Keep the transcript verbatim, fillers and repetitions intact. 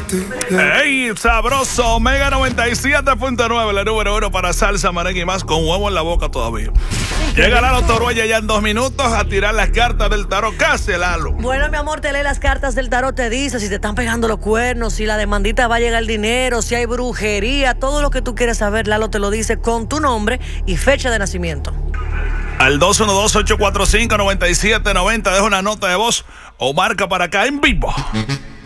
¡Ey, sabroso! Mega noventa y siete punto nueve, la número uno para salsa, merengue y más, con huevo en la boca todavía. Llega Lalo Toruella ya en dos minutos a tirar las cartas del tarot. ¿Qué hace, Lalo? Bueno, mi amor, te lee las cartas del tarot, te dice si te están pegando los cuernos, si la demandita va a llegar el dinero, si hay brujería, todo lo que tú quieres saber, Lalo te lo dice con tu nombre y fecha de nacimiento. Al dos uno dos, ocho cuatro cinco, nueve siete nueve cero, deja una nota de voz o marca para acá en vivo.